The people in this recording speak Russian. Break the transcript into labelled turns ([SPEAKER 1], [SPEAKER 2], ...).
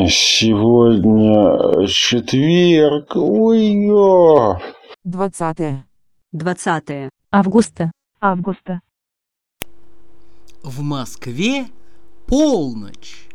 [SPEAKER 1] Сегодня четверг. Ой-ё!
[SPEAKER 2] 20
[SPEAKER 3] августа.
[SPEAKER 4] августа.
[SPEAKER 5] В Москве полночь.